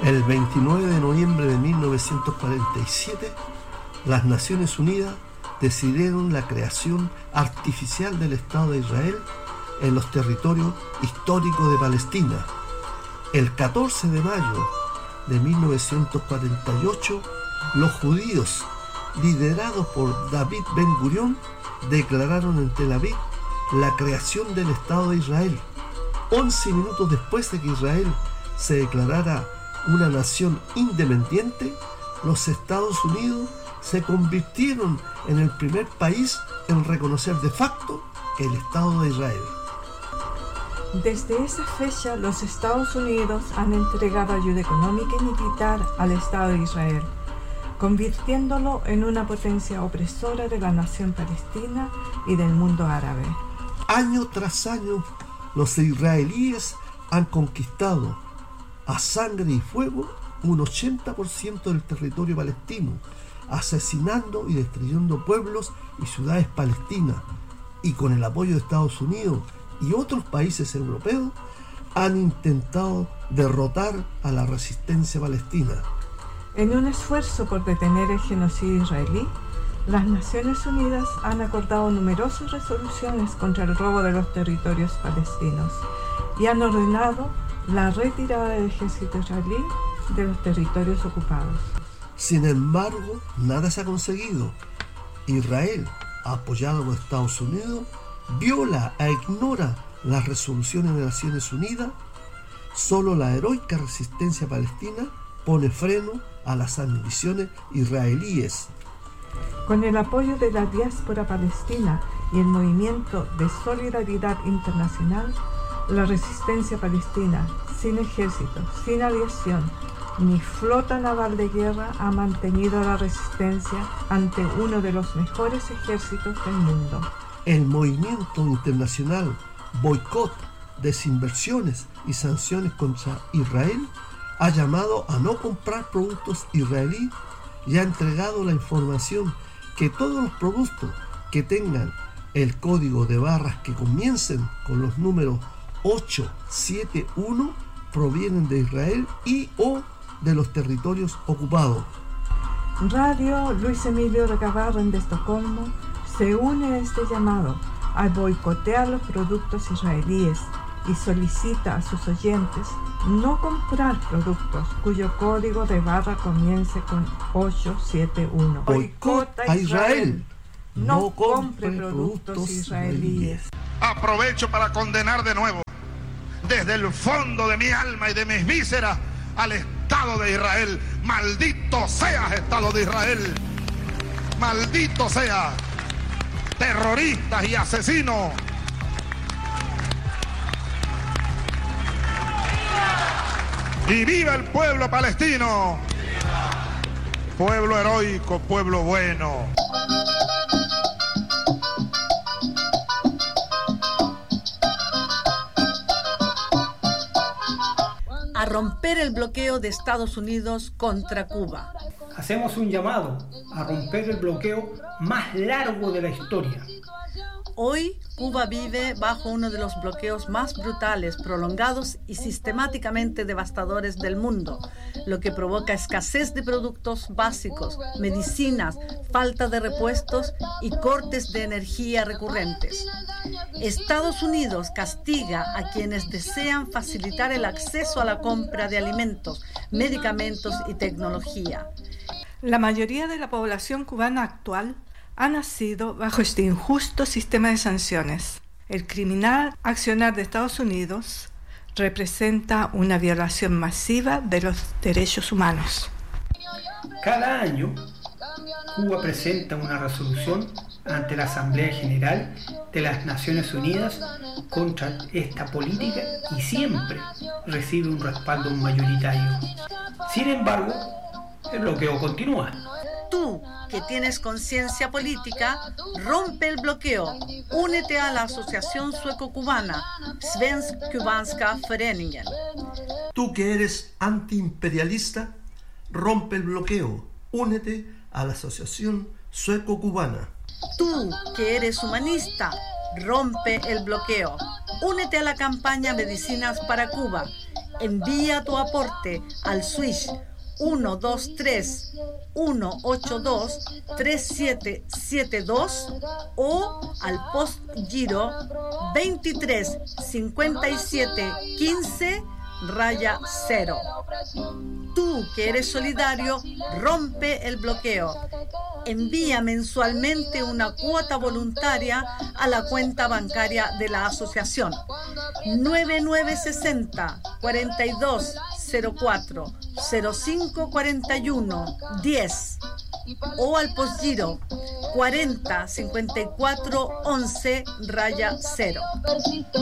El 29 de noviembre de 1947, las Naciones Unidas decidieron la creación artificial del Estado de Israel en los territorios históricos de Palestina. El 14 de mayo de 1948, los judíos, liderados por David Ben-Gurión, declararon en Tel Aviv la creación del Estado de Israel. 11 minutos después de que Israel se declarara una nación independiente, los Estados Unidos se convirtieron en el primer país en reconocer de facto el Estado de Israel. Desde esa fecha, los Estados Unidos han entregado ayuda económica y militar al Estado de Israel, convirtiéndolo en una potencia opresora de la nación palestina y del mundo árabe. Año tras año, los israelíes han conquistado a sangre y fuego un 80% del territorio palestino, asesinando y destruyendo pueblos y ciudades palestinas, y con el apoyo de Estados Unidos y otros países europeos han intentado derrotar a la resistencia palestina. En un esfuerzo por detener el genocidio israelí, las Naciones Unidas han acordado numerosas resoluciones contra el robo de los territorios palestinos y han ordenado la retirada del ejército israelí de los territorios ocupados. Sin embargo, nada se ha conseguido. Israel, apoyado por Estados Unidos, viola e ignora las resoluciones de Naciones Unidas. Solo la heroica resistencia palestina pone freno a las ambiciones israelíes. Con el apoyo de la diáspora palestina y el movimiento de solidaridad internacional, la resistencia palestina, sin ejército, sin aviación, ni flota naval de guerra, ha mantenido la resistencia ante uno de los mejores ejércitos del mundo. El movimiento internacional Boicot, Desinversiones y Sanciones contra Israel ha llamado a no comprar productos israelíes y ha entregado la información que todos los productos que tengan el código de barras que comiencen con los números 871 provienen de Israel y o de los territorios ocupados. Radio Luis Emilio Recabarren de Estocolmo se une a este llamado a boicotear los productos israelíes y solicita a sus oyentes no comprar productos cuyo código de barra comience con 871. Boicot a Israel. No compre productos israelíes. Aprovecho para condenar de nuevo, desde el fondo de mi alma y de mis vísceras, al Estado de Israel. Maldito seas, Estado de Israel. Maldito seas, terroristas y asesinos. Y viva el pueblo palestino. Pueblo heroico, pueblo bueno. A romper el bloqueo de Estados Unidos contra Cuba. Hacemos un llamado a romper el bloqueo más largo de la historia. Hoy, Cuba vive bajo uno de los bloqueos más brutales, prolongados y sistemáticamente devastadores del mundo, lo que provoca escasez de productos básicos, medicinas, falta de repuestos y cortes de energía recurrentes. Estados Unidos castiga a quienes desean facilitar el acceso a la compra de alimentos, medicamentos y tecnología. La mayoría de la población cubana actual ha nacido bajo este injusto sistema de sanciones. El criminal accionar de Estados Unidos representa una violación masiva de los derechos humanos. Cada año, Cuba presenta una resolución ante la Asamblea General de las Naciones Unidas contra esta política y siempre recibe un respaldo mayoritario. Sin embargo, el bloqueo continúa. Tú, que tienes conciencia política, rompe el bloqueo. Únete a la Asociación Sueco-Cubana, Svensk-Kubanska Föreningen. Tú que eres antiimperialista, rompe el bloqueo. Únete a la Asociación Sueco-Cubana. Tú que eres humanista, rompe el bloqueo. Únete a la campaña Medicinas para Cuba. Envía tu aporte al Swish 123-182-3772 o al post giro 235715-0. Tú que eres solidario, rompe el bloqueo. Envía mensualmente una cuota voluntaria a la cuenta bancaria de la asociación 9960 4204 0541 10 o al postgiro 405411-0.